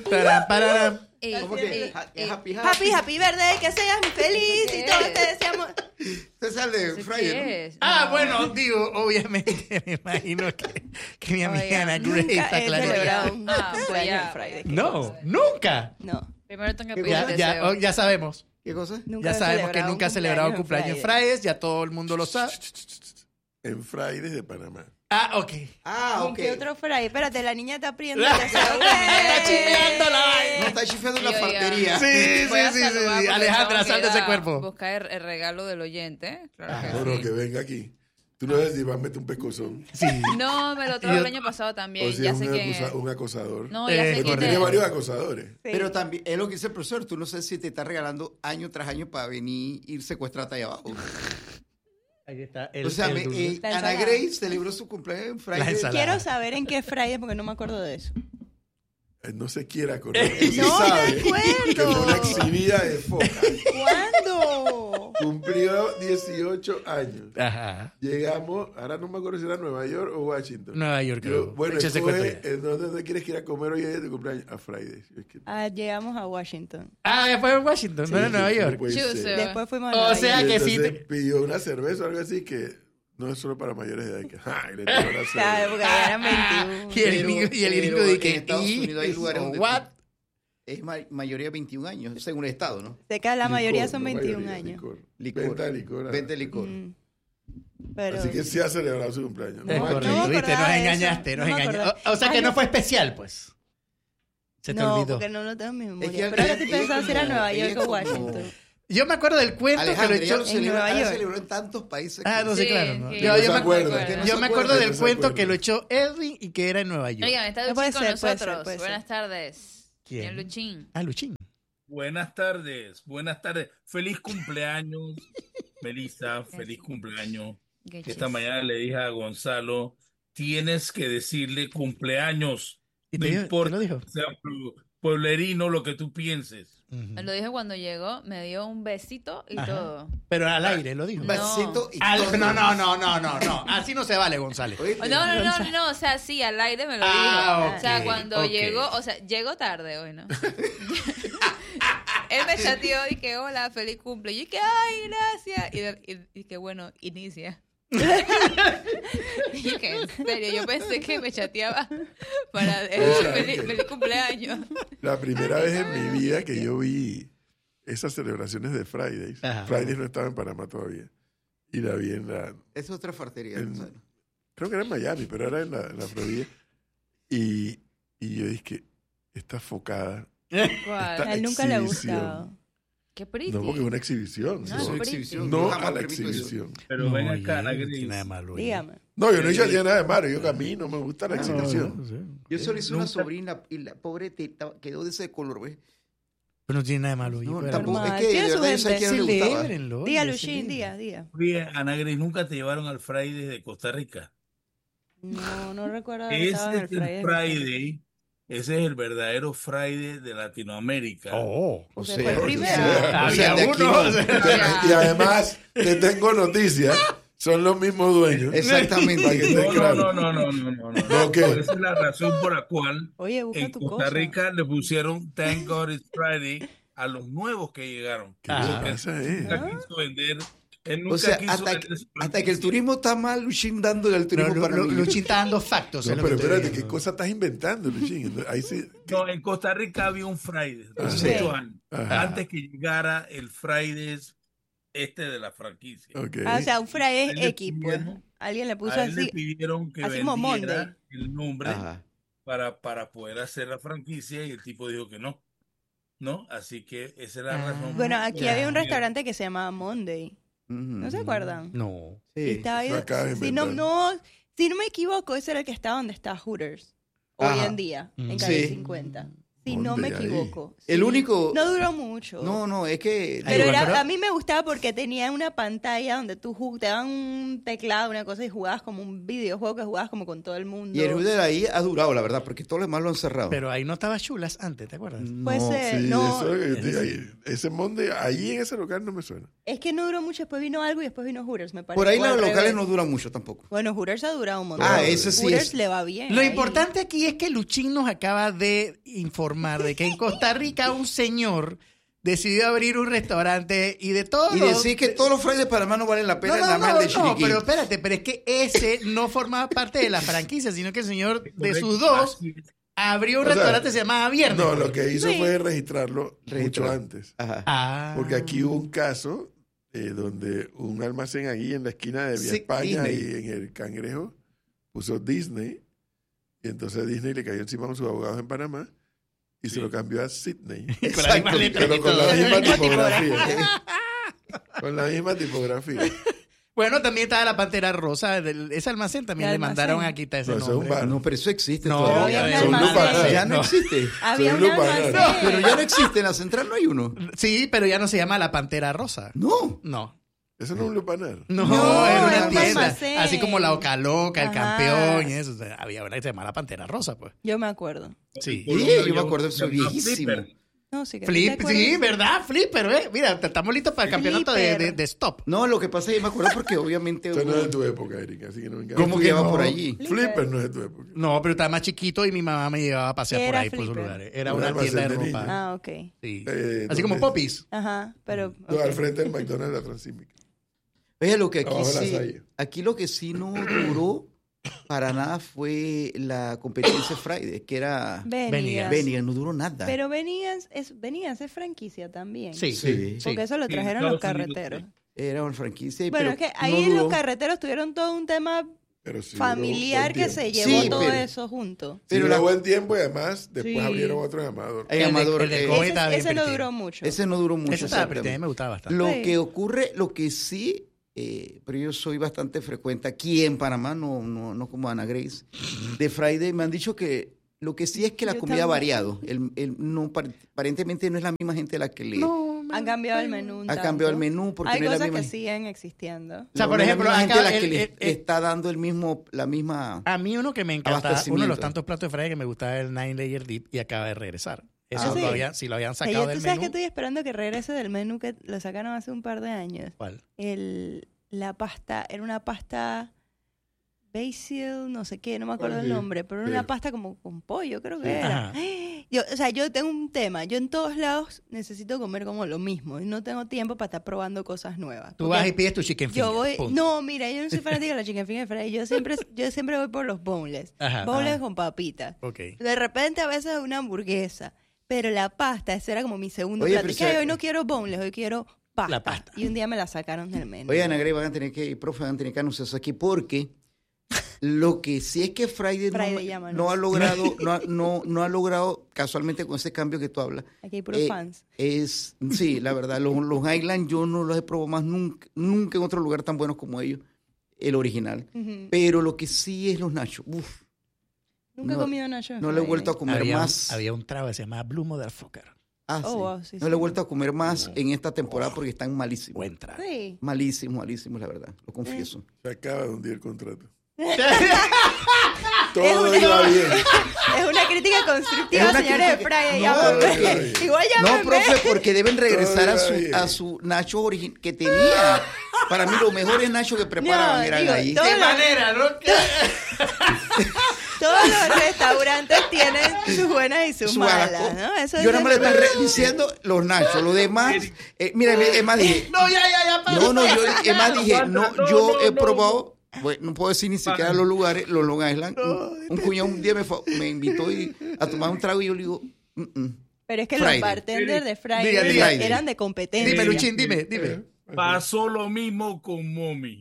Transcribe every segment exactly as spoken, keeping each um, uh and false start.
Tarán, pararán. Y, ¿Cómo que? y- Ha- y- happy, Happy, happy birthday, que seas muy feliz y todos te deseamos. Ese es el de ¿Qué Friday, ¿no? es? Ah, No. bueno, digo, obviamente, me imagino que, que mi amiga Oiga, Ana Gray Nunca está he clara. celebrado un Ah, pues cumpleaños ya. en Friday. No, nunca. No, Primero tengo que ¿Qué pedir Ya, el ya, deseo. oh, ya sabemos. ¿Qué cosa? nunca Ya he sabemos que celebrado nunca ha un celebrado cumpleaños cumpleaños en Fridays, ya todo el mundo lo sabe. En Fridays de Panamá. Ah, ok. Ah, ¿En ok. qué otro Friday? Espérate, la niña está apriendo. La- ya se Está chismeando la vaina. No, está chifeando en la Y oiga, fartería. Sí, sí, Voy a sí, sí, saludar sí. porque Alejandra, tengo que sal de ir ese a cuerpo. Buscar el, el regalo del oyente. Claro que No, no, sí. que venga aquí. Tú no ves si va a meter un pescozón. Sí. No, me lo trajo Yo- el año pasado también. O si ya es sé un, quién acusa- es. un acosador. No, ya Eh, sé Porque quién tiene es. varios acosadores. Sí. Pero también, es lo que dice el profesor, tú no sé si te está regalando año tras año para venir ir secuestrada allá abajo. Ahí está. El, o sea, el me- dulce. eh, La Ana ensalada. Grace celebró su cumpleaños en La Friday. ensalada. Quiero saber en qué Friday porque no me acuerdo de eso. Eh, No se quiere acordar. Él sí No me sabe acuerdo. que fue una exhibida de foca. ¿Cuándo? Cumplió dieciocho años. Ajá. Llegamos, ahora no me acuerdo si era Nueva York o Washington. Nueva York, Yo, creo. bueno, Échese escoge, cuento ya. ¿en dónde, dónde quieres ir a comer hoy de tu cumpleaños? A Fridays. Es que- Ah, llegamos a Washington. Ah, después en Washington, no era en Nueva Sí, no York. puede Chuse. ser. Después fuimos a O Nueva sea York. Y que sí entonces te- pidió una cerveza o algo así que no es solo para mayores de edad. Que, ¡ay! Le tiró la cerveza. Claro, porque allá eran veintiuno. Y el Pero- gringo, y el pero gringo de en que. Estados y- Unidos hay lugares so donde what? Es ma- mayoría veintiún años, según el estado, ¿no? Sé que la mayoría Licor, son no veintiún mayoría, años. Licor. Licor. Venta de licor. Venta de licor. Mm. Pero... Así que sí ha celebrado su cumpleaños. Es No, correcto, no me viste, acordaba nos de eso. engañaste, nos No me engañaste. acordaba. O, o sea que Ay, no no. fue especial, pues. Se te no, olvidó. porque no lo tengo en mi memoria. que Pero ahora ella- estoy ella pensando si era como- Nueva ella York o como- Washington. Yo me acuerdo del cuento Alejandra, que lo ya echó. lo celebró, Nueva ya York. celebró en tantos países. Ah, que- no sé, Sí, claro. ¿no? que Yo, no yo se me, acuerda. que no yo se me acuerda, acuerdo del no se cuento acuerda. que lo echó Edwin y que era en Nueva York. Oigan, está No Luchín puede con ser, puede nosotros. ser, puede Buenas ser. tardes. ¿Quién? Señor Luchín. Ah, Luchín. Buenas tardes, buenas tardes. Feliz cumpleaños, Melissa, feliz cumpleaños. Qué Esta chis. mañana le dije a Gonzalo, tienes que decirle cumpleaños. ¿Y No te, dijo- importa te lo dijo? que sea pue- pueblerino lo que tú pienses. Ujú. Me lo dijo cuando llegó, me dio un besito y Ajá. todo. Pero al aire lo dijo. Un vasito y Al- todo. no, no, no, no, no, no. Así no se vale, González. Oíste, Oh, No, no, no, no, no, o sea, sí, al aire me lo dijo. Ah, O sea, ok, cuando ok. llegó, o sea, llegó tarde hoy, ¿no? Él me chateó y que hola, feliz cumple. Y yo que ay, gracias. Y, de- y, y que bueno, inicia. Y yo que en serio, yo pensé que me chateaba para decir O sea, feliz, que- feliz cumpleaños. La primera vez en mi vida que yo vi esas celebraciones de Fridays. Ajá. Fridays no estaba en Panamá todavía. Y la vi en la... Es otra fartería. En- Gonzalo. Creo que era en Miami, pero era en la, en la Florida. Y, y yo dije, esta focada... ¿Cuál? A él nunca le ha exhibición. gustado. Qué pretty. No, porque es una exhibición. No, No, Eso es pretty. exhibición. no Yo a jamás la permito eso. exhibición. Pero ven oye, acá, Ana no Grace. tiene nada de malo. oye. Dígame. No, yo no hice nada de malo. Yo camino, me gusta la No, exhibición. no sé. Yo solo hice una Nunca- sobrina y la pobre te- ta- quedó de ese color, ¿ves? Pero no tiene nada de malo. oye, No, pero- tampoco. Normal. Es que de Tiene su verdad yo sé gente. que no le gustaba. Celébrenlo, Diga, oye, Luchín, celebren. diga, diga. Oye, Ana Grace, ¿nunca te llevaron al Friday de Costa Rica? No, no recuerdo haber Ese estado en es el el Friday. Friday, ese es el verdadero Friday de Latinoamérica. Oh. O Porque sea, fue el o primero. sea, o sea, de Había aquí uno, no. o sea. Y además, te tengo noticias. Son los mismos dueños. Exactamente. Para que esté No, claro. no, no, no, no, no, no, no. ¿No qué? Esa es la razón por la cual Oye, busca en tu Costa cosa. Rica le pusieron Thank God It's Friday a los nuevos que llegaron. ¿Qué Ah. Porque pasa, él eh? nunca quiso vender, él nunca O sea, quiso hasta, vender que- su hasta que el franquicia. turismo está mal, Luchín dándole al No, turismo Lu- para Lu- Luchín está dando factos. No, es lo pero que estoy espérate, ¿qué diciendo. cosa estás inventando, Luchín? Entonces, ahí sí. No, en Costa Rica había un Friday, Ah, hace sí. muchos años, Ajá. antes que llegara el Friday este de la franquicia. Ok. Ah, o sea, un Friday A él le X, pues. pidieron- Alguien le puso A él le así. pidieron que así como vendiera Monday. el nombre Ajá. para, para poder hacer la franquicia y el tipo dijo que no. ¿No? Así que esa es la Ah. razón. Bueno, aquí Ya. había un restaurante que se llamaba Monday. ¿No se acuerdan? No. Y Sí. estaba ahí- Lo acabas de si no, inventar. no, si no me equivoco, ese era el que está donde está Hooters. Hoy Ajá. en día, en Mm. calle Sí. cincuenta. Si no me Monday, ahí. equivoco. El Sí. único- No duró mucho. No, no, es que... Pero Ay, era- pero- a mí me gustaba porque tenía una pantalla donde tú jug- te daban un teclado, una cosa, y jugabas como un videojuego que jugabas como con todo el mundo. Y el de ahí ha durado, la verdad, porque todo lo demás lo han cerrado. Pero ahí no estaba chulas antes, ¿te acuerdas? Puede No, ser, Sí, no, eso, eh, ahí- ese monde, ahí en ese local no me suena. es que no duró mucho, después vino algo y después vino Hooters, me parece. Por ahí O al los locales revés. no duran mucho tampoco. Bueno, Hooters ha durado un montón. Ah, ese sí Hooters es- le va bien. Lo ahí. importante aquí es que Luchín nos acaba de informar informar de que en Costa Rica un señor decidió abrir un restaurante y de todo. Y decir que todos los Fridays de Panamá no valen la pena, No, no, nada más no, el de no, Chiriquí. pero espérate, pero es que ese no formaba parte de la franquicia, sino que el señor de sus Correcto, dos así es. abrió un O sea, restaurante que se llamaba Viernes. No, lo que hizo Sí. fue registrarlo Registrar. mucho antes. Ajá. Ah. Porque aquí hubo un caso eh, donde un almacén aquí en la esquina de Vía Sí, España Disney. y en el Cangrejo puso Disney. Y entonces Disney le cayó encima con sus abogados en Panamá y se lo cambió a Sydney. Con la misma letra y Pero con todo. la misma tipografía. Con la misma tipografía. Bueno, también estaba la Pantera Rosa. del- ese almacén también ¿Qué le almacén? mandaron a quitar ese No, eso es un nombre. bar. No, pero eso existe No, todavía. había Son un lupanar. almacén. Ya no, No. existe. Había Son un lupanar. almacén. Pero ya no existe. En la central no hay uno. Sí, pero ya no se llama la Pantera Rosa. No. No. Eso no es un lupanar. No, No, era era una un tienda. almacén. Así como la Oca Loca, el Ajá. campeón y eso. O sea, había una que se llamaba la Pantera Rosa, pues. Yo me acuerdo. Sí. Sí, yo me acuerdo, eso es viejísimo. No, sí que ¿te Flip, acuerdas? sí, ¿verdad? Flipper, ¿eh? Mira, estamos listos para el campeonato de, Flipper. de, de stop. No, lo que pasa es que yo me acuerdo porque obviamente... Eso no es de hubo- tu época, Erika, así que no vengas. ¿Cómo que que va no? por allí? Flipper no es de tu época. No, pero estaba más chiquito y mi mamá me llevaba a pasear ¿Qué por era ahí, por esos Flipper? lugares. Era Un una almacén tienda de de ropa. niños. Ah, ok. Sí. Eh, Así como ¿dónde? Popis. Ajá, pero... No, ok. al frente del McDonald's de la Transísmica. Oye, lo que aquí Abajo de la sí... Salle. Aquí lo que sí no duró para nada fue la competencia Friday, que era... Venías. Venía, no duró nada. Pero Venías es, Venías es franquicia también. Sí, Sí. sí. Porque eso lo Sí, trajeron en los Estados Unidos, carreteros. Era una franquicia, Bueno, pero es que ahí no en los duró. carreteros tuvieron todo un tema Pero sí, familiar duró que buen se tiempo. llevó Sí, todo pero- eso junto. Sí, Pero duró la- buen tiempo y además después Sí. abrieron otros llamados. Hay El de- Amador, el de eh, Kobe Ese, estaba bien ese no perdido. duró mucho. ese no duró mucho. Eso estaba exactamente. pretenido, me gustaba bastante. Lo Sí. que ocurre, lo que sí, eh, pero yo soy bastante frecuente aquí en Panamá, no, no, no como Ana Grace, de Friday, me han dicho que lo que sí es que la Yo comida ha también. variado. El, el- no, par- aparentemente no es la misma gente la que le Han cambiado el menú. un ha cambiado el tanto. menú porque Hay no es la cosas misma que siguen existiendo. O sea, no por es la ejemplo, misma gente acá la que el- le, el- le el- está dando el mismo, la misma. A mí uno que me encanta, uno de los Abastecimiento. tantos platos de Friday que me gustaba el Nine Layer Dip y acaba de regresar. Eso Ah, lo sí. habían, si lo habían O sea, sacado yo, del tú sabes menú. que estoy esperando que regrese del menú que lo sacaron hace un par de años. ¿Cuál? El, la pasta, era una pasta basil, no sé qué, no me acuerdo el Sí, nombre, pero era sí. una pasta como con pollo, creo que Sí. era. Ajá. Yo, o sea, yo tengo un tema, yo en todos lados necesito comer como lo mismo y no tengo tiempo para estar probando cosas nuevas. Tú Porque vas y pides tu chicken finger. yo voy, punto. no, mira, yo no soy fanática de la chicken finger fried, yo siempre, yo siempre voy por los boneless, Ajá, boneless ajá. con papitas. Ok. De repente a veces una hamburguesa, pero la pasta, ese era como mi segundo Oye, plato. pero Y que, ay, si- hoy no quiero boneless, hoy quiero pasta. La pasta. Y un día me la sacaron del menú. Oye, Ana Grey, van a tener que, profe, van a tener que anunciar eso aquí porque lo que sí es que Friday, no- Friday, llámanos. no, ha logrado, no, ha- no, no ha logrado, casualmente con ese cambio que tú hablas, Aquí hay puros eh, fans. es, sí, la verdad, los, los Highland yo no los he probado más nunca, nunca en otro lugar tan buenos como ellos, el original. Ujú. Pero lo que sí es los nachos, uf, Nunca he no- comido nachos. no le he vuelto a comer Había, más. un, había un trago que se llamaba Blue Motherfucker. Ah, Oh, sí. wow, sí, no sí. le he vuelto a comer más en esta temporada porque están malísimos. Buen trago. Sí. Malísimos, malísimos, la verdad, lo confieso. Se acaba de hundir el contrato. Es Todo una- iba bien. Es una crítica constructiva, Es una señores de crítica- Friday. No, llámame. porque- Igual No, llámame. profe, porque deben regresar a Todo su, iba bien. a su nacho original que tenía. Para mí, los mejores nachos que preparaban No, eran digo, ahí. todo- ¿Qué Todos los- manera, no? Todos los restaurantes tienen sus buenas y sus Su malas, asco. ¿no? Eso Yo es nada más le estoy re- diciendo los nachos. Lo demás, eh, mira, es más dije. No, ya, ya, ya, para. No, no, yo es más dije, no, No, yo no, he no, probado, bueno, no puedo decir ni siquiera los lugares, los Long Island. Un, un cuñado un día me, fue- me invitó y- a tomar un trago y yo le digo, "Mm, mm". Pero es que Friday. los bartenders de Friday Diga, diga. eran de competencia. Dime, Luchín, dime, dime. Pasó lo mismo con Mommy.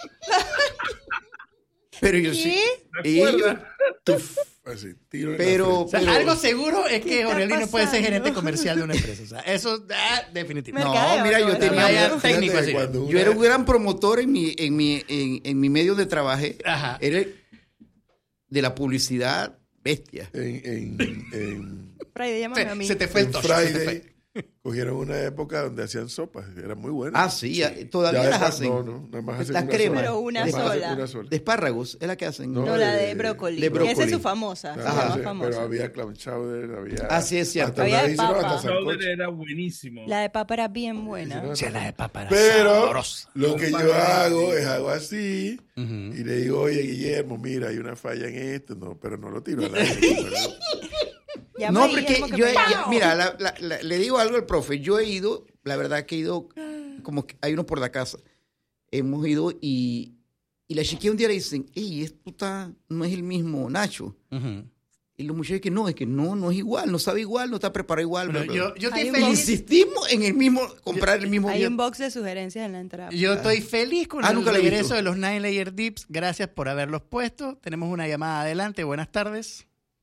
Pero yo sí. ¿Te Y acuerdas? tuf, Así, tiro en la pero, frente. O sea, pero- algo seguro es que está Jorge no puede ser pasando? gerente comercial de una empresa. O sea, eso ah, definitivamente. No, Mercadeo, mira, yo ¿no? tenía- Vaya Fíjate técnico que así. cuando yo una- era un gran promotor en mi, en mi, en, en mi medio de trabajo. Ajá. Era el- de la publicidad bestia. en, en, en, Friday, llámame a Se, mí. se te fue el en tocho. se te Friday fue. cogieron una época donde hacían sopas, eran muy buenas. Ah, sí, ya- todavía Ya las estas hacen. No, no, nada más hacen Las una cremas. sola. Pero una Nada más hacen sola. una sola. De espárragos, es la que hacen. No, No, la de de- brócoli. de brócoli. Esa es su famosa. Ah, la más sí, famosa. pero había clam chowder, había... Ah, sí, es cierto. hasta Había una de vez hicieron papa. hasta Chowder sancocho. era buenísimo. La de papa era bien buena. Hicieron O sea, la de papa era Pero sabrosa. lo que yo hago es hago así Ujú. y le digo, oye, Guillermo, mira, hay una falla en esto, no, pero no lo tiro al aire. pero- Llama No, a porque Guillermo que yo, me he- llame. ya- mira, la- la- la- le digo algo al profe. Yo he ido, la verdad que he ido, como que hay uno por la casa. Hemos ido y, y la chiquilla un día le dicen, ey, esto está, no es el mismo Nacho. Ujú. Y los muchachos que no, es que no, no es igual, no sabe igual, no está preparado igual. Bueno, bla, bla, yo, bla. yo estoy Hay un feliz. Insistimos en el mismo, comprar el mismo. Hay día. un box de sugerencias en la entrada. Yo estoy feliz con Ah, el nunca lo he regreso visto. de los Nine Layer Dips. Gracias por haberlos puesto. Tenemos una llamada adelante. Buenas tardes.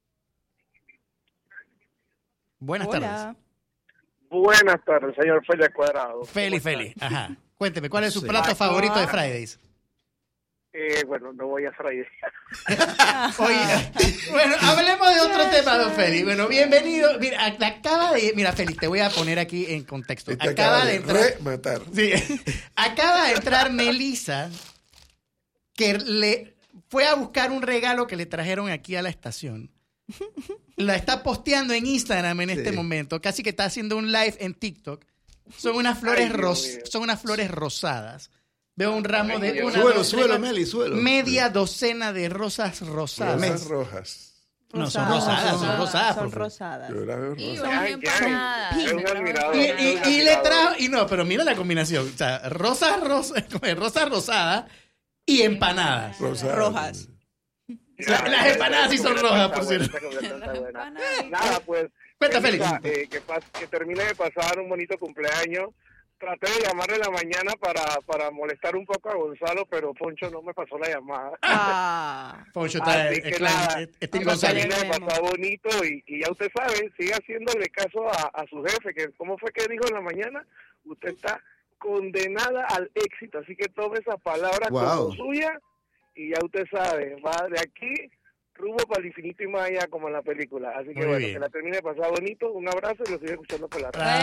Buenas tardes. Hola. Buenas tardes, señor Félix Cuadrado. Feli, ¿Cómo Feli. Ajá. Cuénteme, ¿cuál es su Sí. plato Acá- favorito de Fridays? Eh, bueno, no voy a Friday. Oye, bueno, hablemos de otro tema, don Feli. Bueno, bienvenido. Mira, ac- acaba de... Mira, Feli, te voy a poner aquí en contexto. Este Acaba de entrar... rematar. Sí. Acaba de entrar Melissa, que le fue a buscar un regalo que le trajeron aquí a la estación. La está posteando en Instagram en este Sí. momento. Casi que está haciendo un live en TikTok. Son unas flores Ay, Dios ros- mío. son unas flores rosadas. Veo un ramo de Ay, Dios. una Suelo, dos, suelo, tres, Meli, suelo. media docena de rosas rosadas. Rosas rojas. No, son rosadas, son rosadas, Son profe. rosadas. Yo la veo Y rosa. unas Ay, empanadas. Es un admirador. Y, es y- un y le admirador. trajo, y no, pero mira la combinación. O sea, rosa, rosa, rosa rosada y empanadas. Rosadas. Rojas. La- las empanadas sí son rojas, por cierto. Esa combinación está buena. Empanadas. Nada, pues. Cuenta, Melissa, Félix. eh, que, pas- que termine de pasar un bonito cumpleaños. Traté de llamarle en la mañana para, para molestar un poco a Gonzalo, pero Poncho no me pasó la llamada. Ah. Poncho está Así el, que el clan, nada, el- el Team Vamos a González. ver. Termine de pasar bonito y, y ya usted sabe, siga haciéndole caso a, a su jefe, que ¿cómo fue que dijo en la mañana? Usted está condenada al éxito, así que tome esas palabras Wow. como suyas y ya usted sabe, va de aquí rumbo para el infinito y más allá como en la película. Así que Muy bueno, bien. que la termine de pasar bonito, un abrazo y lo sigue escuchando por la radio. Ah,